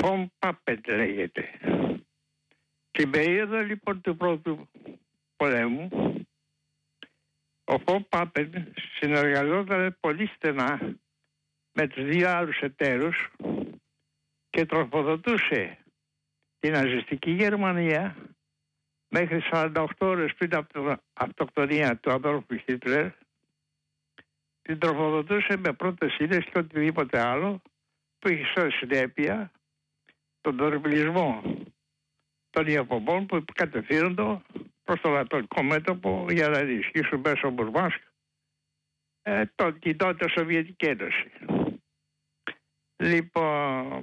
Φον Πάπετ λέγεται. Στην περίοδο λοιπόν του πρώτου πολέμου, ο Φον Πάπετ συνεργαζόταν πολύ στενά με τους δύο άλλους εταίρους και τροφοδοτούσε την ναζιστική Γερμανία μέχρι 48 ώρες πριν από την αυτοκτονία του Αδόλφου Χίτλερ. Την τροφοδοτούσε με πρώτες ύλες και οτιδήποτε άλλο που είχε σαν συνέπεια τον τορπιλισμό των Ιαπωνών που κατευθύνονται προς το Ανατολικό μέτωπο για να ενισχύσουν μέσω Μουρμάνσκ την τότε Σοβιετική Ένωση. Λοιπόν,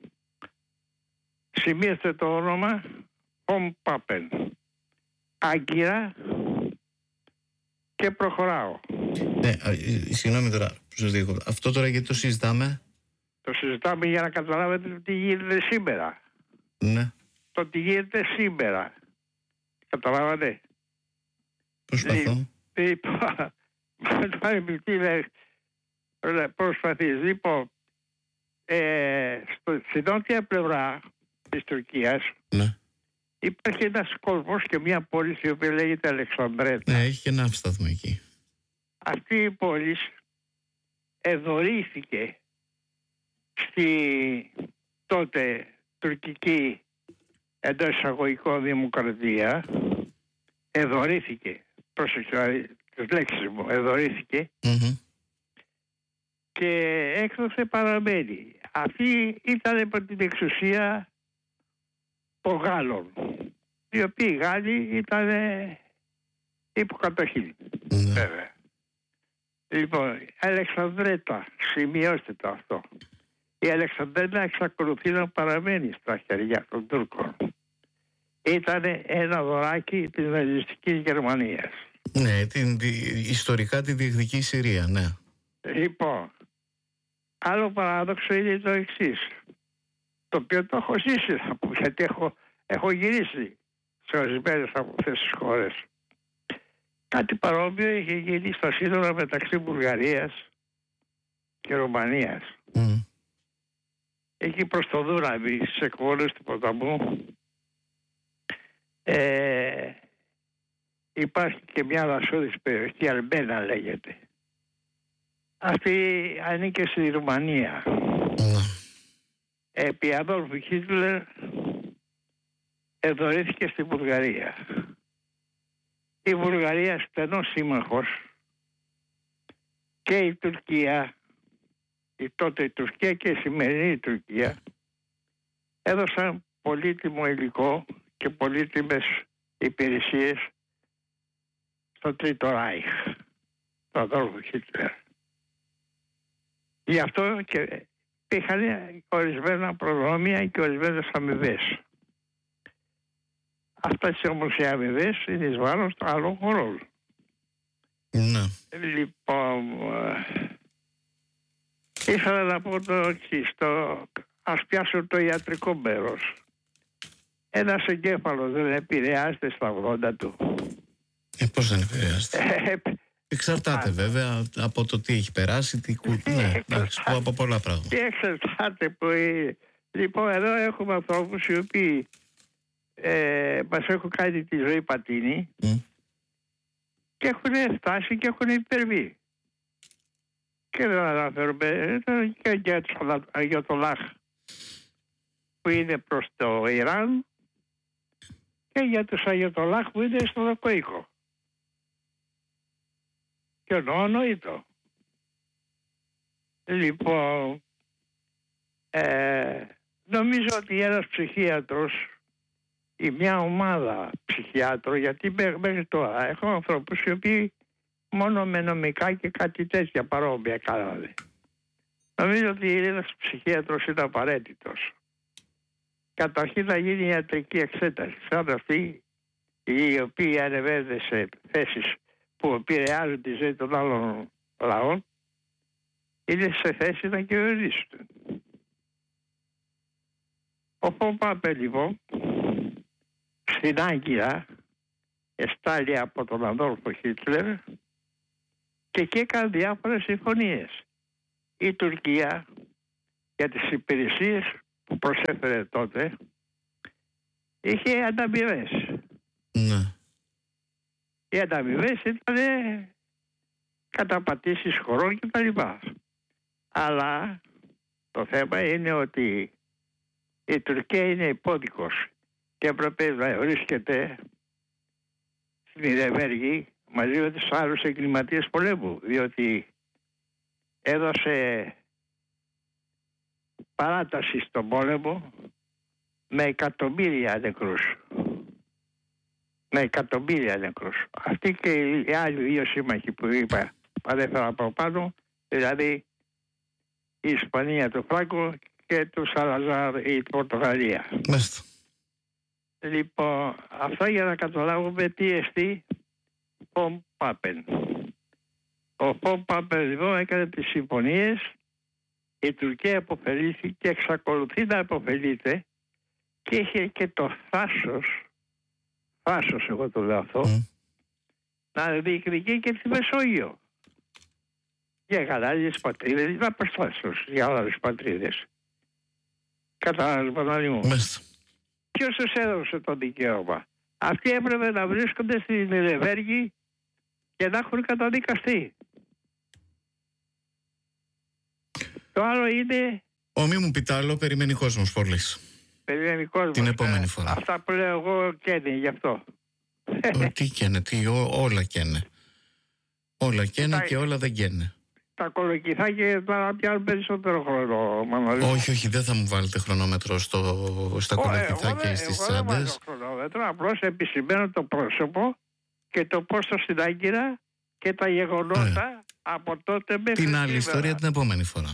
σημείωστε το όνομα Φον Πάπεν. Άγκυρα και προχωράω. Ναι, συγγνώμη τώρα που σας διακόπτω. Αυτό τώρα γιατί το συζητάμε? Το συζητάμε για να καταλάβετε τι γίνεται σήμερα. Ναι. Το τι γίνεται σήμερα. Καταλάβατε? Προσπαθώ. Λοιπόν, προσπαθείς. Λοιπόν, στην νότια πλευρά της Τουρκίας, ναι, υπάρχει ένας κόσμος και μια πόλη η οποία λέγεται Αλεξανδρέτα. Ναι, έχει και ένα σταθμό εκεί. Αυτή η πόλη εδωρήθηκε στη τότε τουρκική εντός εισαγωγικών δημοκρατία. Εδωρήθηκε, πρόσεξε τις λέξεις μου, εδωρήθηκε και έκδοθε παραμένει. Αυτή ήταν από την εξουσία των Γάλλων, οι οποίοι Γάλλοι ήταν υποκατοχή. Βέβαια. Λοιπόν, Αλεξανδρέτα, σημειώστε το αυτό. Η Αλεξανδρέτα εξακολουθεί να παραμένει στα χέρια των Τούρκων. Ήταν ένα δωράκι της ναζιστικής Γερμανίας. Ναι, ιστορικά τη διεκδικεί η Συρία, ναι. Λοιπόν, άλλο παράδοξο είναι το εξής, το οποίο το έχω ζήσει, γιατί έχω γυρίσει σε ορισμένες από αυτές τις χώρες. Κάτι παρόμοιο είχε γίνει στα σύνορα μεταξύ Βουλγαρίας και Ρουμανίας. Εκεί προς το Δούναβι, στις εκβόλες του ποταμού, υπάρχει και μια δασόδης περιοχή, Αλμπένα λέγεται. Αυτή ανήκε στη Ρουμανία. Επί Αδόλφου Χίτλερ εδωρήθηκε στη Βουλγαρία. Η Βουλγαρία στενός σύμμαχος και η Τουρκία, η τότε η Τουρκία και η σημερινή Τουρκία, έδωσαν πολύτιμο υλικό και πολύτιμες υπηρεσίες στο Τρίτο Ράιχ, το Αδόλφου Χίτλερ. Γι' αυτό και είχαν ορισμένα προνόμια και ορισμένες αμοιβές. Αυτές όμως οι αμοιβές είναι εις βάρος των άλλων χωρών. Ναι. Λοιπόν, ήθελα να πω το εξής, ας πιάσω το ιατρικό μέρος. Ένας εγκέφαλος δεν επηρεάζεται στα 80 του. Πώς δεν επηρεάζεται? Εξαρτάται βέβαια από το τι έχει περάσει, ναι, από πολλά πράγματα. Τι εξαρτάται που είναι. Λοιπόν, εδώ έχουμε ανθρώπους οι οποίοι μας έχουν κάνει τη ζωή πατίνη και έχουν φτάσει και έχουν υπερβεί. Και δεν αναφέρουμε και για το Λάχ που είναι προς το Ιράν και για τους Αγιατολάχ που είναι στο Δοκοίκο. Και εννοείται. Λοιπόν, νομίζω ότι ένας ψυχίατρος ή μια ομάδα ψυχιάτρων, γιατί μέχρι τώρα έχω ανθρώπους οι οποίοι μόνο με νομικά και κάτι τέτοια παρόμοια κάνανε. Νομίζω ότι ένας ψυχίατρος είναι απαραίτητος. Καταρχήν να γίνει ιατρική εξέταση, σαν αυτοί οι οποίοι ανεβαίνουν σε θέσεις που επηρεάζουν τη ζωή των άλλων λαών, είναι σε θέση να κυβερνήσουν. Ο Φον Πάπεν λοιπόν στην Άγκυρα εστάλει από τον Αδόλφο Χίτλερ και εκεί έκανε διάφορες συμφωνίες. Η Τουρκία για τις υπηρεσίες που προσέφερε τότε είχε ανταμοιβές. Ναι. Οι ανταμοιβές ήταν καταπατήσεις χωρών κτλ. Αλλά το θέμα είναι ότι η Τουρκία είναι υπόδικος και έπρεπε να βρίσκεται στην Ιρεβέργη μαζί με τους άλλους εγκληματίες πολέμου, διότι έδωσε παράταση στον πόλεμο με εκατομμύρια νεκρούς. Με εκατομμύρια νεκρούς. Αυτοί και οι άλλοι δύο σύμμαχοι που είπα, ανέφερα από πάνω, δηλαδή η Ισπανία του Φράγκο και του Σαλαζάρ η Πορτογαλία. Μάλιστα. Λοιπόν, αυτά για να καταλάβουμε τι εστί Φον Πάπεν. Ο Φον Πάπεν λοιπόν έκανε τις συμφωνίες, η Τουρκία αποφελήθηκε και εξακολουθεί να αποφελείται και είχε και το θάσος εγώ το λέω αυτό, να διεκδικεί και τη Μεσόγειο. Για κατάλληλες πατρίδες, να προσπαθήσουν για άλλες πατρίδες. Κατάλαβα μου. Ποιος τους έδωσε το δικαίωμα? Αυτοί έπρεπε να βρίσκονται στην Ιρεβέργη και να έχουν καταδικαστεί. Το άλλο είναι... Μη μου πείτε άλλο, περιμένει κόσμος πολλής. Περιμένει κόσμος. Την επόμενη φορά. Αυτά που λέω εγώ καίνε γι' αυτό. Τι καίνε, όλα καίνε. Όλα καίνε και όλα δεν καίνε. Τα κολοκυθάκια θα πιάνουν περισσότερο χρόνο, Μανώλη. Όχι, δεν θα μου βάλετε χρονόμετρο στα κολοκυθάκια ή στις τσάντες. Εγώ δεν βάζω χρονόμετρο, απλώς επισημαίνω το πρόσωπο και το πώς το στην Άγκυρα και τα γεγονότα από τότε μέχρι την άλλη ιστορία την επόμενη φορά.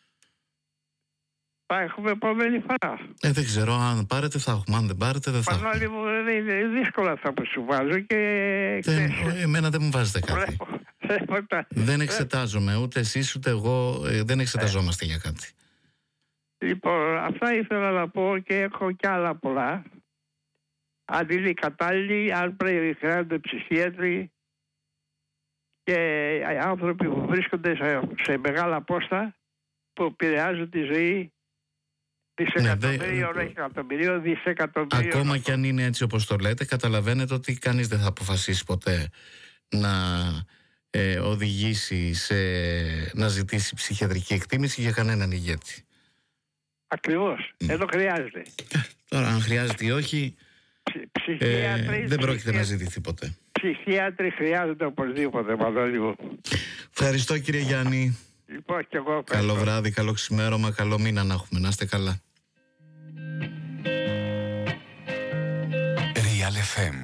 Θα έχουμε επόμενη φορά. Δεν ξέρω, αν πάρετε θα έχουμε, αν δεν πάρετε δεν θα έχουμε. Πανόλη μου, είναι δύσκολα αυτά που σου βάζω και... Εμένα δεν μου βάζετε κάτι. Δεν εξετάζομαι, ούτε εσείς ούτε εγώ, δεν εξεταζόμαστε για κάτι. Λοιπόν, αυτά ήθελα να πω και έχω κι άλλα πολλά. Αν είναι κατάλληλοι, αν πρέπει χρειάζονται ψυχίατροι και άνθρωποι που βρίσκονται σε μεγάλα πόστα που επηρεάζουν τη ζωή δισεκατομμυρίων. Ακόμα κι αν είναι έτσι όπως το λέτε, καταλαβαίνετε ότι κανείς δεν θα αποφασίσει ποτέ να οδηγήσει να ζητήσει ψυχιατρική εκτίμηση για κανέναν ηγέτη. Ακριβώς. Εδώ χρειάζεται. Τώρα αν χρειάζεται ή όχι, δεν πρόκειται να ζητηθεί ποτέ. Ψυχίατροι χρειάζονται οπωσδήποτε, Μανώλη μου. Ευχαριστώ κύριε Γιάννη. Λοιπόν, και εγώ καλό βράδυ, καλό ξημέρωμα, καλό μήνα να έχουμε. Να είστε καλά. Real FM.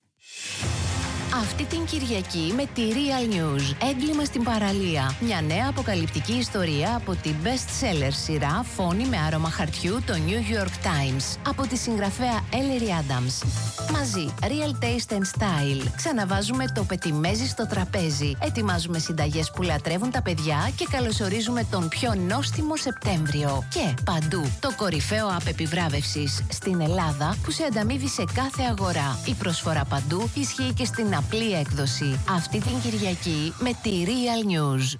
Αυτή την Κυριακή με τη Real News. Έγκλημα στην παραλία. Μια νέα αποκαλυπτική ιστορία από την best-seller σειρά Φόνη με άρωμα χαρτιού, το New York Times. Από τη συγγραφέα Ellery Adams. Μαζί, Real Taste and Style. Ξαναβάζουμε το πετιμέζι στο τραπέζι. Ετοιμάζουμε συνταγές που λατρεύουν τα παιδιά και καλωσορίζουμε τον πιο νόστιμο Σεπτέμβριο. Και παντού, το κορυφαίο app επιβράβευσης στην Ελλάδα που σε ανταμείβει σε κάθε αγορά. Η προσφορά παντού ισχύει και στην απλή έκδοση. Αυτή την Κυριακή με τη Real News.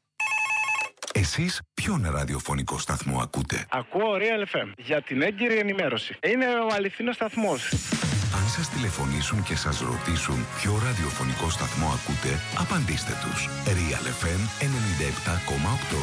Εσείς ποιον ραδιοφωνικό σταθμό ακούτε? Ακούω Real FM για την έγκυρη ενημέρωση. Είναι ο αληθινός σταθμός. Αν σας τηλεφωνήσουν και σας ρωτήσουν ποιο ραδιοφωνικό σταθμό ακούτε, απαντήστε τους. Real FM 97,8.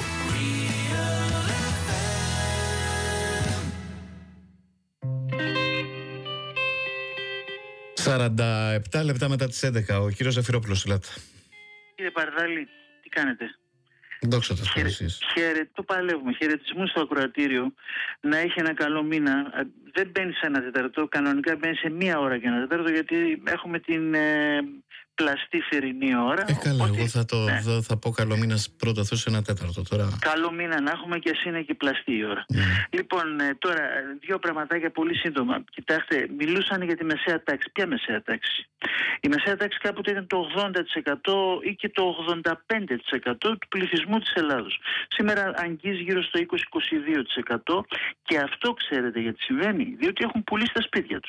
Real 47 λεπτά μετά τις 11. Ο κύριος Ζαφυρόπουλος, ελάτε. Κύριε Παρδάλη, τι κάνετε? Δόξα τω Θεώ, εσείς. Το παλεύουμε. Χαιρετισμού στο ακροατήριο. Να έχει ένα καλό μήνα. Δεν μπαίνει σε ένα τέταρτο. Κανονικά μπαίνει σε μία ώρα και ένα τέταρτο, γιατί έχουμε την πλαστή θερινή ώρα. Καλά, οπότε, εγώ θα πω καλό μήνα πρώτα σε ένα τέταρτο τώρα. Καλό μήνα να έχουμε και εσύ είναι και πλαστή η ώρα. Λοιπόν, τώρα δύο πραγματάκια πολύ σύντομα. Κοιτάξτε, μιλούσαν για τη μεσαία τάξη. Ποια μεσαία τάξη? Η μεσαία τάξη κάποτε ήταν το 80% ή και το 85% του πληθυσμού της Ελλάδος. Σήμερα αγγίζει γύρω στο 20-22% και αυτό ξέρετε γιατί συμβαίνει? Διότι έχουν πουλήσει τα σπίτια τους.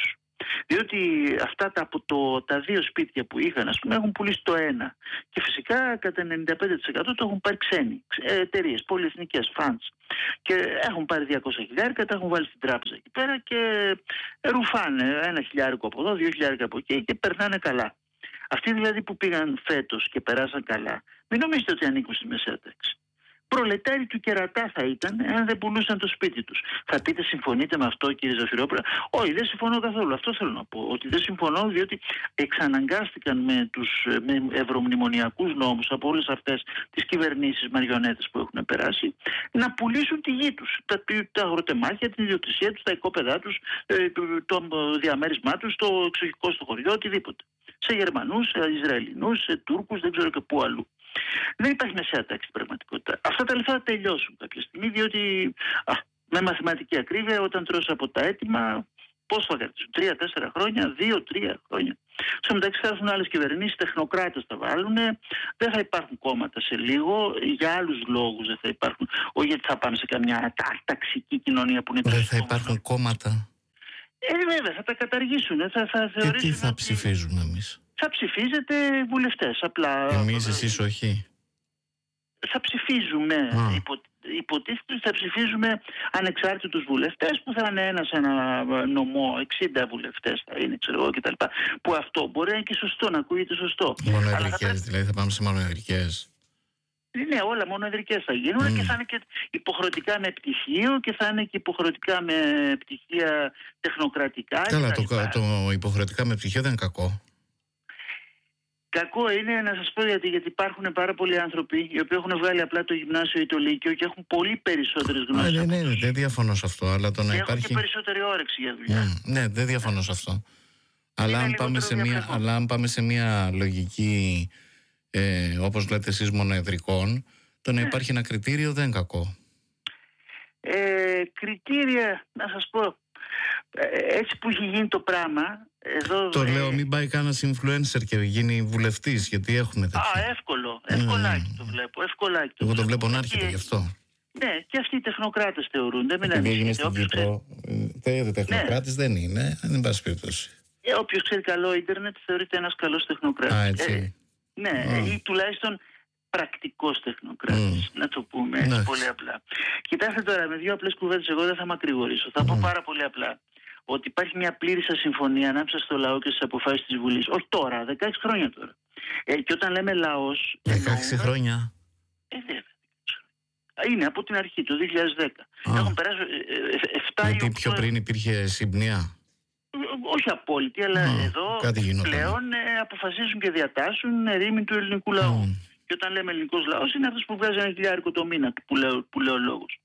Διότι αυτά τα δύο σπίτια που είχαν, ας πούμε, έχουν πουλήσει το ένα. Και φυσικά κατά 95% το έχουν πάρει ξένοι εταιρείες, πολυεθνικές, funds. Και έχουν πάρει 200.000, τα έχουν βάλει στην τράπεζα εκεί πέρα και ρουφάνε 1.000 από εδώ, 2.000 από εκεί και περνάνε καλά. Αυτοί δηλαδή που πήγαν φέτος και περάσαν καλά, μην νομίζετε ότι ανήκουν στη μεσαία τάξη. Προλετάροι του κερατά θα ήταν αν δεν πουλούσαν το σπίτι τους. Θα πείτε, συμφωνείτε με αυτό, κύριε Ζαφυρόπουλο? Όχι, δεν συμφωνώ καθόλου. Αυτό θέλω να πω. Ότι δεν συμφωνώ, διότι εξαναγκάστηκαν με ευρωμνημονιακούς νόμους από όλες αυτές τις κυβερνήσεις μαριονέτες που έχουν περάσει να πουλήσουν τη γη τους. Τα αγροτεμάχια, την ιδιοκτησία τους, τα οικόπεδά τους, το διαμέρισμά τους, το εξοχικό στο χωριό, οτιδήποτε. Σε Γερμανούς, σε Ισραηλινούς, σε Τούρκους, δεν ξέρω και πού αλλού. Δεν υπάρχει μεσαία τάξη στην πραγματικότητα. Αυτά τα λεφτά θα τελειώσουν κάποια στιγμή, διότι με μαθηματική ακρίβεια, όταν τρως από τα έτοιμα, πώς θα κρατήσουν? 3-4 χρόνια, 2-3 χρόνια. Στο μεταξύ θα έρθουν άλλες κυβερνήσεις, τεχνοκράτες θα βάλουν, δεν θα υπάρχουν κόμματα σε λίγο, για άλλους λόγους δεν θα υπάρχουν. Όχι γιατί θα πάμε σε καμιά ταξική κοινωνία που είναι δεν θα υπάρχουν κόμματα. Βέβαια, θα τα καταργήσουν. Και τι θα ψηφίζουμε εμείς? Θα ψηφίζετε βουλευτές, απλά. Εμείς, εσείς όχι. Θα ψηφίζουμε, υποτίθεται ότι θα ψηφίζουμε ανεξάρτητους βουλευτές που θα είναι ένα νομό, 60 βουλευτές θα είναι, ξέρω εγώ κτλ. Που αυτό μπορεί να είναι και σωστό, να ακούγεται σωστό. Μονοεδρικές, δηλαδή θα πάμε σε μονοεδρικές. Ναι, όλα μονοεδρικές θα γίνουν και θα είναι και υποχρεωτικά με πτυχίο και θα είναι και υποχρεωτικά με πτυχία τεχνοκρατικά. Καλά, το υποχρεωτικά με πτυχίο δεν είναι κακό. Κακό είναι, να σας πω γιατί υπάρχουν πάρα πολλοί άνθρωποι οι οποίοι έχουν βγάλει απλά το γυμνάσιο ή το λύκειο και έχουν πολύ περισσότερες γνώσεις. Ναι, δεν διαφωνώ σε αυτό, αλλά το να υπάρχει. Έχουν και περισσότερη όρεξη για δουλειά. Ναι, δεν διαφωνώ σε αυτό. Αλλά αν πάμε σε μια λογική, όπως λέτε εσείς, μονοεδρικών, το να υπάρχει ένα κριτήριο δεν είναι κακό. Κριτήρια, να σας πω, έτσι που έχει γίνει το πράγμα. Εδώ, το λέω, μην πάει κανένας influencer και γίνει βουλευτής, γιατί έχουν τέτοια. Εύκολο. Ευκολάκι το βλέπω. Εγώ το βλέπω να έρχεται γι' αυτό. Ναι, και αυτοί οι τεχνοκράτες θεωρούνται. Μην έγινε στην Κύπρο. Τεχνοκράτης δεν είναι, δεν πάση περιπτώσει. Όποιος ξέρει καλό ίντερνετ θεωρείται ένας καλός τεχνοκράτης. Ναι, ή τουλάχιστον πρακτικός τεχνοκράτης, να το πούμε έτσι πολύ απλά. Κοιτάξτε τώρα, με δύο απλές κουβέντες, εγώ δεν θα μακρηγορήσω. Θα πω πάρα πολύ απλά ότι υπάρχει μια πλήρης ασυμφωνία ανάμεσα στο λαό και στις αποφάσεις της Βουλής. Όχι τώρα, 16 χρόνια τώρα. Και όταν λέμε λαός. 16 χρόνια. Βέβαια. Είναι από την αρχή, το 2010. Έχουν περάσει 7 γιατί πιο πριν υπήρχε συμπνία. Όχι απόλυτη, αλλά εδώ πλέον αποφασίζουν και διατάσσουν ρήμη του ελληνικού λαού. Και όταν λέμε ελληνικός λαός, είναι αυτός που βγάζει 1.000 το μήνα, που λέω λόγος.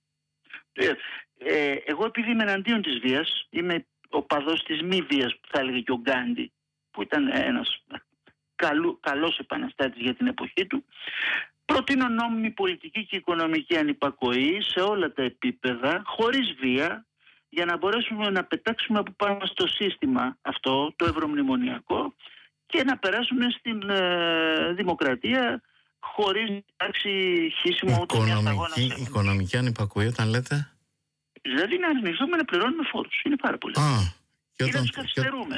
Εγώ, επειδή είμαι εναντίον της βίας, είμαι οπαδός της μη βίας, που θα έλεγε και ο Γκάντι, που ήταν ένας καλός επαναστάτης για την εποχή του, προτείνω νόμιμη πολιτική και οικονομική ανυπακοή σε όλα τα επίπεδα, χωρίς βία, για να μπορέσουμε να πετάξουμε από πάνω στο σύστημα αυτό, το ευρωμνημονιακό, και να περάσουμε στην δημοκρατία χωρίς να υπάρξει χύσιμο ούτε μια σταγόνα. Οικονομική ανυπακοή, όταν λέτε? Δηλαδή να αρνηθούμε να πληρώνουμε φόρους. Είναι πάρα πολύ. Ή να τους καθυστερούμε.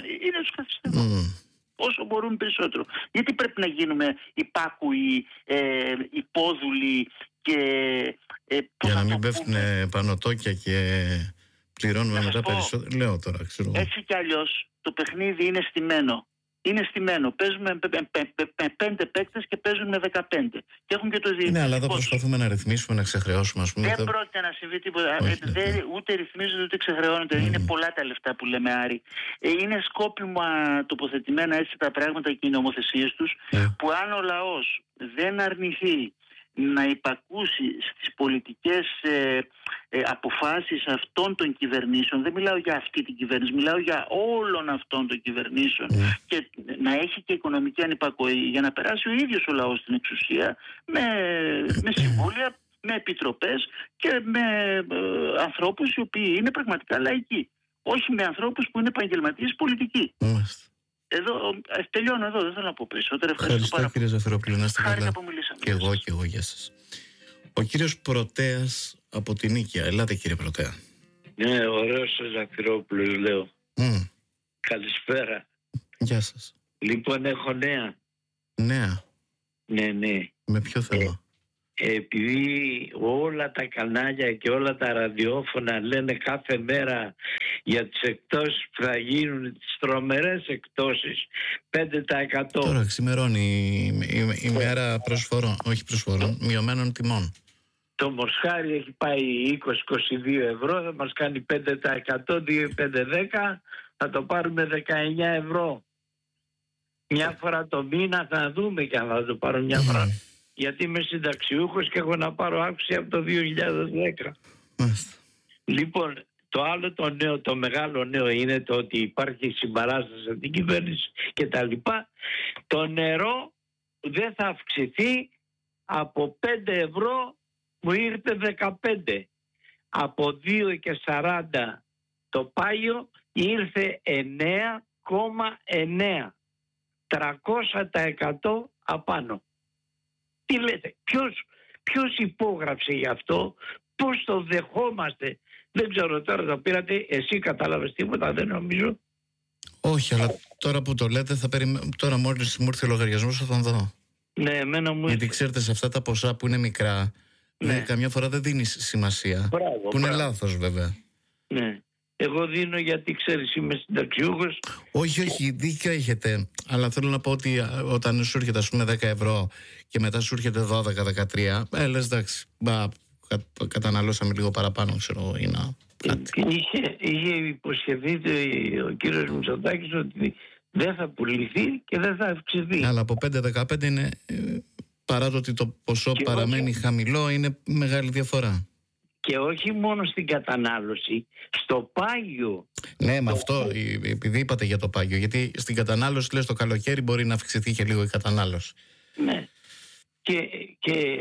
Όσο μπορούμε περισσότερο. Γιατί πρέπει να γίνουμε υπάκουοι, υπόδουλοι και... για να μην πέφτουν πανωτόκια και πληρώνουμε μετά περισσότερο. Λέω τώρα, ξέρω. Έτσι κι αλλιώς το παιχνίδι είναι στημένο. Είναι στημένο. Παίζουμε με 5 παίκτες και παίζουν με 15. Και έχουν και το διοικητικό. Ναι, αλλά εδώ προσπαθούμε να ρυθμίσουμε, να ξεχρεώσουμε, ας πούμε. Δεν πρόκειται να συμβεί τίποτα. Ούτε ρυθμίζονται ούτε ξεχρεώνονται. Είναι πολλά τα λεφτά που λέμε, Άρη. Είναι σκόπιμα τοποθετημένα έτσι τα πράγματα και οι νομοθεσίες τους, που αν ο λαός δεν αρνηθεί να υπακούσει στις πολιτικές αποφάσεις αυτών των κυβερνήσεων, δεν μιλάω για αυτή την κυβέρνηση, μιλάω για όλων αυτών των κυβερνήσεων, και να έχει και οικονομική ανυπακοή για να περάσει ο ίδιος ο λαός στην εξουσία με συμβούλια, με επιτροπές και με ανθρώπους οι οποίοι είναι πραγματικά λαϊκοί, όχι με ανθρώπους που είναι επαγγελματίες πολιτικοί. Τελειώνω εδώ, δεν θέλω να πω περισσότερο. Ευχαριστώ κύριε Ζαφυρόπουλο, να είστε καλά. Και εγώ, γεια σας. Ο κύριος Πρωτέας από την Νίκαια. Ελάτε κύριε Πρωτέα. Ναι, ωραίος ο Ζαφυρόπουλος, λέω. Καλησπέρα. Γεια σας. Λοιπόν, έχω νέα. Νέα. Ναι. Με ποιο θέμα? Επειδή όλα τα κανάλια και όλα τα ραδιόφωνα λένε κάθε μέρα για τις εκπτώσεις που θα γίνουν, τις τρομερές εκπτώσεις, 5%. Τώρα ξημερώνει η μέρα προσφορών, μειωμένων τιμών. Το μοσχάρι έχει πάει 20-22 ευρώ, θα μας κάνει 5%, 2-5-10, θα το πάρουμε 19 ευρώ. Μια φορά το μήνα θα δούμε και αν θα το πάρω μια φορά. Γιατί είμαι συνταξιούχος και έχω να πάρω αύξηση από το 2010. Λοιπόν, το άλλο το νέο, το μεγάλο νέο είναι το ότι υπάρχει συμπαράσταση από την κυβέρνηση και τα λοιπά. Το νερό δεν θα αυξηθεί από 5 ευρώ που ήρθε 15. Από 2,40 το πάγιο ήρθε 9,9. 300% απάνω. Τι λέτε, ποιος υπόγραψε γι' αυτό, πώς το δεχόμαστε? Δεν ξέρω, τώρα το πήρατε, εσύ κατάλαβες τίποτα? Δεν νομίζω. Όχι, αλλά τώρα που το λέτε, τώρα μόλις μου ήρθε ο λογαριασμός θα τον δω. Ναι, εμένα μου γιατί ξέρετε, σε αυτά τα ποσά που είναι μικρά, ναι, καμιά φορά δεν δίνει σημασία. Μπράβο, που είναι λάθος βέβαια. Ναι. Εγώ δίνω γιατί ξέρεις είμαι συνταξιούχος. Όχι, δίκιο έχετε. Αλλά θέλω να πω ότι όταν σου έρχεται ας πούμε 10 ευρώ και μετά σου έρχεται 12-13, λες εντάξει, καταναλώσαμε λίγο παραπάνω, ξέρω, ή να κάτι. Είχε υποσχεθεί ο κύριος Μητσοτάκης ότι δεν θα πουληθεί και δεν θα αυξηθεί. Αλλά από 5-15 είναι, παρά το ότι το ποσό και παραμένει χαμηλό, είναι μεγάλη διαφορά. Και όχι μόνο στην κατανάλωση, στο πάγιο. Ναι, με αυτό, επειδή είπατε για το πάγιο, γιατί στην κατανάλωση, λες, το καλοκαίρι μπορεί να αυξηθεί και λίγο η κατανάλωση. Ναι. Και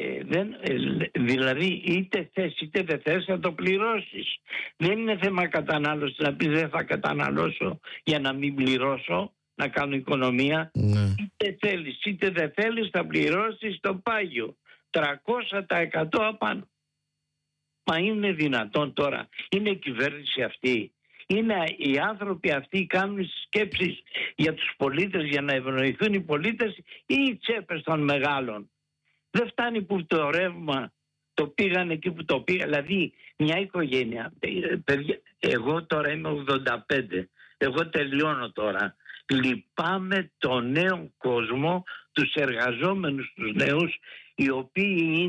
δηλαδή είτε θες είτε δεν θες θα το πληρώσεις. Δεν είναι θέμα κατανάλωση να πεις δεν θα καταναλώσω για να μην πληρώσω, να κάνω οικονομία. Ναι. Είτε θέλεις είτε δεν θέλεις θα πληρώσεις το πάγιο 300% απάνω. Μα είναι δυνατόν τώρα? Είναι η κυβέρνηση αυτή? Είναι οι άνθρωποι αυτοί κάνουν σκέψεις για τους πολίτες, για να ευνοηθούν οι πολίτες, ή οι τσέπες των μεγάλων? Δεν φτάνει που το ρεύμα το πήγαν εκεί που το πήγαν. Δηλαδή μια οικογένεια, παιδιά, εγώ τώρα είμαι 85, εγώ τελειώνω τώρα. Λυπάμαι τον νέο κόσμο, τους εργαζόμενους, τους νέους, οι οποίοι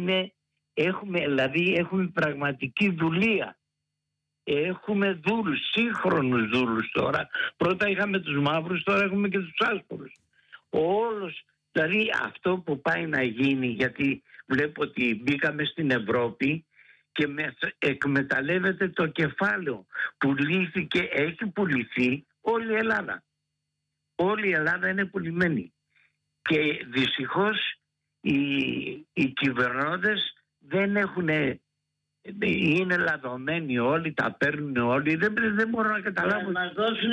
έχουμε πραγματική δουλεία. Έχουμε δούλους, σύγχρονους δούλους τώρα. Πρώτα είχαμε τους μαύρους, τώρα έχουμε και τους άσπρους. Δηλαδή αυτό που πάει να γίνει, γιατί βλέπω ότι μπήκαμε στην Ευρώπη και εκμεταλλεύεται το κεφάλαιο. Έχει πουληθεί όλη η Ελλάδα. Όλη η Ελλάδα είναι πουλημένη. Και δυστυχώς οι κυβερνώντες δεν έχουν, είναι λαδωμένοι όλοι, τα παίρνουν όλοι, δεν μπορώ να καταλάβω. Να μας δώσουν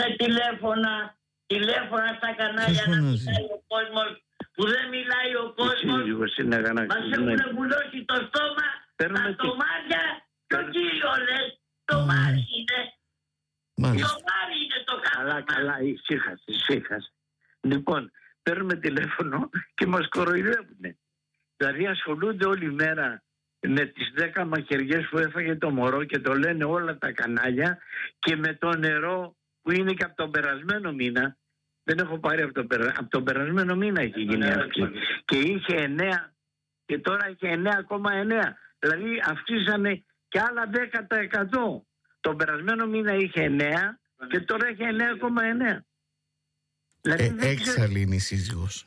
τηλέφωνα στα κανάλια να μιλάει ο κόσμος, που δεν μιλάει ο κόσμος. Μας έχουν βουλώσει το στόμα, τα τομάρια και ο κύριος τομάρι είναι. Τομάρι είναι το κάτω. Καλά, ησύχασε. Λοιπόν, παίρνουμε τηλέφωνο και μας κοροϊδεύουν. Δηλαδή ασχολούνται όλη μέρα με τις 10 μαχαιριές που έφαγε το μωρό και το λένε όλα τα κανάλια, και με το νερό που είναι και από τον περασμένο μήνα. Δεν έχω πάρει από τον περασμένο μήνα έχει γίνει αύξηση. Και είχε 9 και τώρα έχει 9,9. Δηλαδή αυξήσανε και άλλα 10%. Τον περασμένο μήνα είχε 9 και τώρα έχει 9,9. Δηλαδή, έξαλλη είναι η σύζυγος.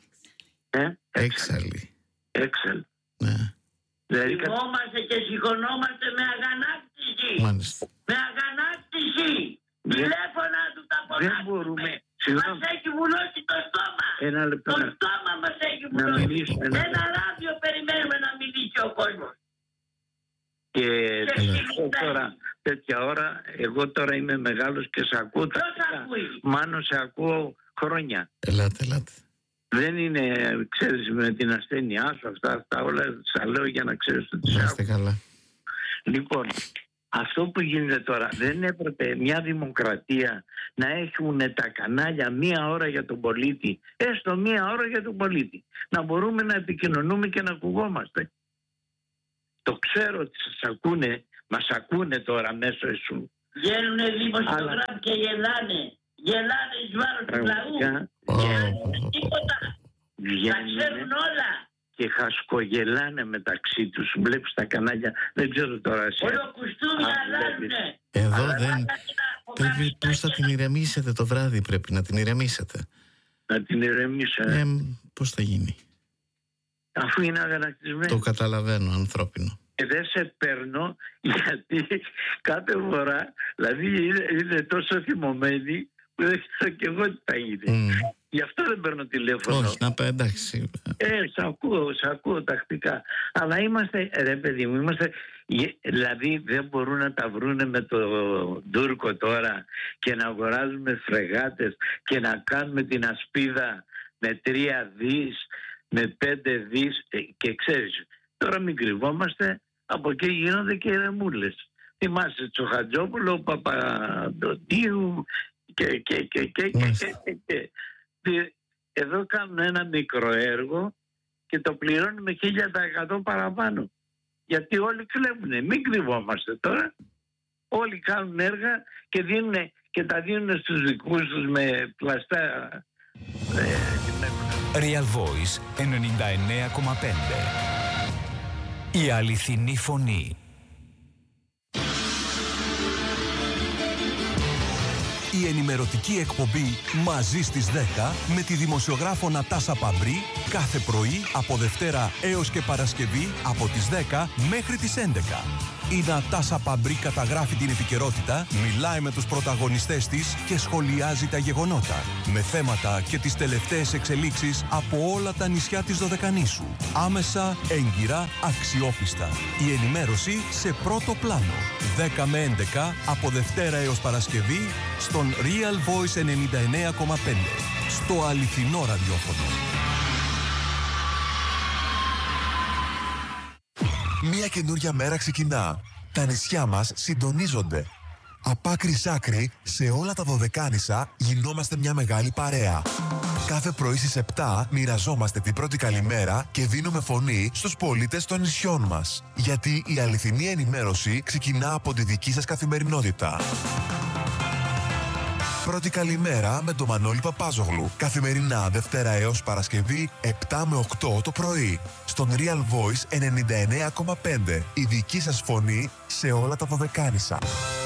Έξαλλη. Ναι. Θυμόμαστε και σηκωνόμαστε με αγανάκτηση. Μάλιστα. Με αγανάκτηση. Τηλέφωνα του τα φωνάζουμε. Μας έχει βουλώσει το στόμα. Το στόμα μας έχει βουλώσει. Ένα ράδιο περιμένουμε να μιλήσει ο κόσμος. Και τώρα, τέτοια ώρα, εγώ τώρα είμαι μεγάλος και σε ακούω. Ποιος ακούει? Μάνο, σε ακούω χρόνια. Ελάτε. Δεν είναι, ξέρεις, με την ασθένειά σου, αυτά όλα σας λέω για να ξέρεις ότι σε ακούω. Καλά. Λοιπόν, Αυτό που γίνεται τώρα, δεν έπρεπε μια δημοκρατία να έχουν τα κανάλια 1 ώρα για τον πολίτη, έστω 1 ώρα για τον πολίτη, να μπορούμε να επικοινωνούμε και να ακουγόμαστε. Το ξέρω ότι μας ακούνε τώρα μέσω εσού. Βγαίνουνε δημοσιογράφοι και γελάνε εις βάρος του λαού. Τίποτα. Τα ξέρουν όλα. Και χασκογελάνε μεταξύ τους. Βλέπεις τα κανάλια, δεν ξέρω τώρα εσύ. Όλο κουστούμια αλλάζουνε. Εδώ δεν... Πώς θα την ηρεμήσετε το βράδυ, πρέπει να την ηρεμήσετε. Να την ηρεμήσετε. Πώς θα γίνει? Αφού είναι αγανακτισμένη. Το καταλαβαίνω, ανθρώπινο. Δεν σε παίρνω γιατί κάθε φορά, δηλαδή είναι τόσο θυμωμένη που δεν ξέρω και εγώ τι θα γίνει. Γι' αυτό δεν παίρνω τηλέφωνο. Όχι, να πω εντάξει. Σ' ακούω τακτικά. Αλλά είμαστε, ρε παιδί μου, δηλαδή δεν μπορούν να τα βρούνε με το Τούρκο τώρα και να αγοράζουμε φρεγάτες και να κάνουμε την ασπίδα με 3 δις, με 5 δις και ξέρεις, τώρα μην κρυβόμαστε, από εκεί γίνονται και ρεμούλες. Θυμάσαι Τσοχατζόπουλο, Παπαντοτίου και. Εδώ κάνουν ένα μικρό έργο και το πληρώνουμε 1000% παραπάνω. Γιατί όλοι κλέβουνε. Μην κρυβόμαστε τώρα. Όλοι κάνουν έργα και τα δίνουν στους δικούς τους με πλαστά. Real Voice 99,5. Η αληθινή φωνή. Η ενημερωτική εκπομπή «Μαζί στις 10» με τη δημοσιογράφο Νατάσα Παμπρί κάθε πρωί από Δευτέρα έως και Παρασκευή από τις 10 μέχρι τις 11. Η Νατάσα Παμπρί καταγράφει την επικαιρότητα, μιλάει με τους πρωταγωνιστές της και σχολιάζει τα γεγονότα με θέματα και τις τελευταίες εξελίξεις από όλα τα νησιά της Δωδεκανήσου. Άμεσα, έγκυρα, αξιόπιστα. Η ενημέρωση σε πρώτο πλάνο. 10 με 11 από Δευτέρα έως Παρασκευή στον Real Voice 99,5. Στο αληθινό ραδιόφωνο. Μια καινούρια μέρα ξεκινά. Τα νησιά μας συντονίζονται. Από άκρη σ' άκρη, σε όλα τα Δωδεκάνησα γινόμαστε μια μεγάλη παρέα. Κάθε πρωί στις 7 μοιραζόμαστε την πρώτη καλημέρα και δίνουμε φωνή στους πολίτες των νησιών μας. Γιατί η αληθινή ενημέρωση ξεκινά από τη δική σας καθημερινότητα. Πρώτη καλημέρα με τον Μανώλη Παπάζογλου. Καθημερινά Δευτέρα έως Παρασκευή 7 με 8 το πρωί. Στον Real Voice 99,5. Η δική σας φωνή σε όλα τα Δωδεκάνησα.